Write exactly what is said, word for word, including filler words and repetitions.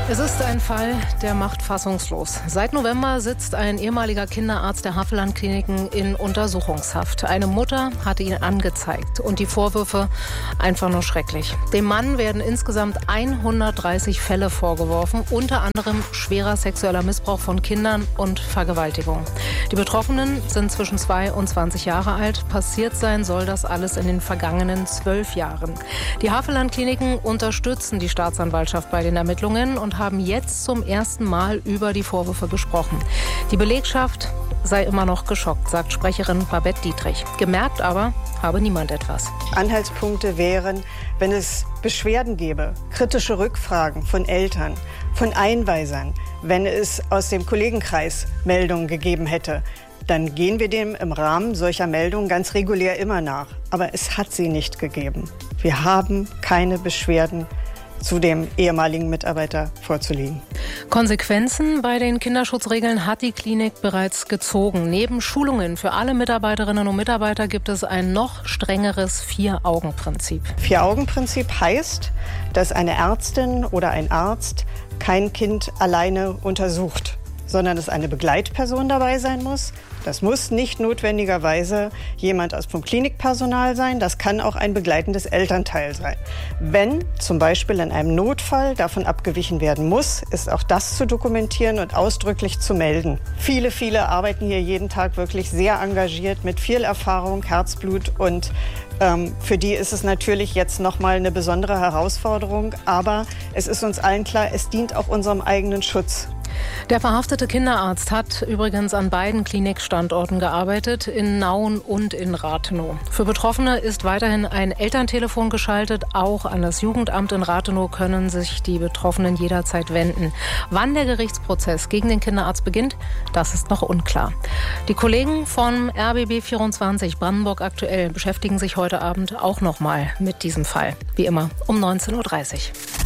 Es ist ein Fall, der macht fassungslos. Seit November sitzt ein ehemaliger Kinderarzt der Havelland-Kliniken in Untersuchungshaft. Eine Mutter hatte ihn angezeigt und die Vorwürfe einfach nur schrecklich. Dem Mann werden insgesamt hundertdreißig Fälle vorgeworfen, unter anderem schwerer sexueller Missbrauch von Kindern und Vergewaltigung. Die Betroffenen sind zwischen zwei und zwanzig Jahre alt. Passiert sein soll das alles in den vergangenen zwölf Jahren. Die Havelland-Kliniken unterstützen die Staatsanwaltschaft bei den Ermittlungen und haben jetzt zum ersten Mal über die Vorwürfe gesprochen. Die Belegschaft sei immer noch geschockt, sagt Sprecherin Babette Dietrich. Gemerkt aber habe niemand etwas. Anhaltspunkte wären, wenn es Beschwerden gäbe, kritische Rückfragen von Eltern, von Einweisern, wenn es aus dem Kollegenkreis Meldungen gegeben hätte, dann gehen wir dem im Rahmen solcher Meldungen ganz regulär immer nach. Aber es hat sie nicht gegeben. Wir haben keine Beschwerden zu dem ehemaligen Mitarbeiter vorzulegen. Konsequenzen bei den Kinderschutzregeln hat die Klinik bereits gezogen. Neben Schulungen für alle Mitarbeiterinnen und Mitarbeiter gibt es ein noch strengeres Vier-Augen-Prinzip. Vier-Augen-Prinzip heißt, dass eine Ärztin oder ein Arzt kein Kind alleine untersucht, sondern dass eine Begleitperson dabei sein muss. Das muss nicht notwendigerweise jemand aus vom Klinikpersonal sein, das kann auch ein begleitendes Elternteil sein. Wenn zum Beispiel in einem Notfall davon abgewichen werden muss, ist auch das zu dokumentieren und ausdrücklich zu melden. Viele, viele arbeiten hier jeden Tag wirklich sehr engagiert mit viel Erfahrung, Herzblut und ähm, für die ist es natürlich jetzt nochmal eine besondere Herausforderung, aber es ist uns allen klar, es dient auch unserem eigenen Schutz. Der verhaftete Kinderarzt hat übrigens an beiden Klinikstandorten gearbeitet, in Nauen und in Rathenow. Für Betroffene ist weiterhin ein Elterntelefon geschaltet. Auch an das Jugendamt in Rathenow können sich die Betroffenen jederzeit wenden. Wann der Gerichtsprozess gegen den Kinderarzt beginnt, das ist noch unklar. Die Kollegen vom R B B vierundzwanzig Brandenburg aktuell beschäftigen sich heute Abend auch noch mal mit diesem Fall. Wie immer um neunzehn Uhr dreißig.